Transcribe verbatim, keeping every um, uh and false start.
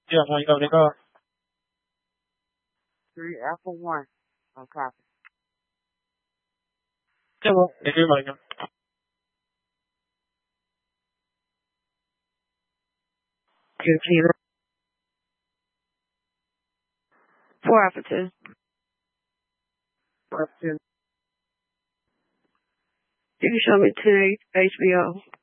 Yeah, how you go, nigga? Three Alpha One. On copy. Yeah, well, if you're like, Computer. Four Alpha Two. Question. You can show me ten H B O.